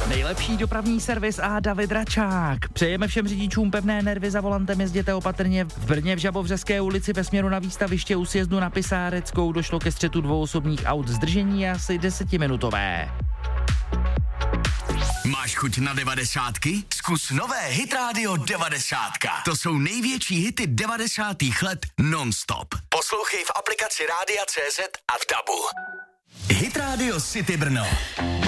Nejlepší dopravní servis a David Račák. Přejeme všem řidičům pevné nervy, za volantem jezděte opatrně. V Brně v Žabovřeské ulici ve směru na výstaviště u sjezdu na Pisáreckou došlo ke střetu dvou osobních aut, zdržení asi 10minutové. Máš chuť na 90? Zkus nové Hit Radio 90. To jsou největší hity 90. let non-stop. Poslouchej v aplikaci Rádia.cz a v DABu. Hit Radio City Brno.